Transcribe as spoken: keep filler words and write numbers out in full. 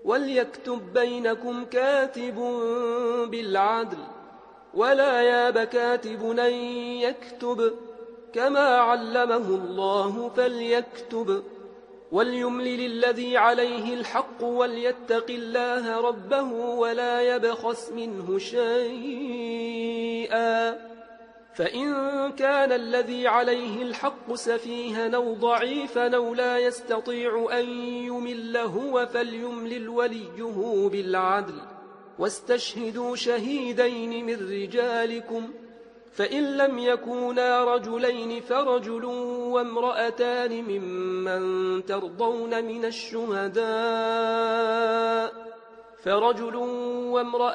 وليكتب بينكم كاتب بالعدل ولا ياب كاتب أن يكتب كما علمه الله فليكتب وليملل الذي عليه الحق وليتق الله ربه ولا يبخس منه شيئا فإن كان الذي عليه الحق سفيها أو ضعيفا أو لا يستطيع أن يمل هو فليملل وليه بالعدل واستشهدوا شهيدين من رجالكم فإن لم يكونا رجلين فرجل وامرأتان ممن ترضون من الشهداء فرجل وامرأتان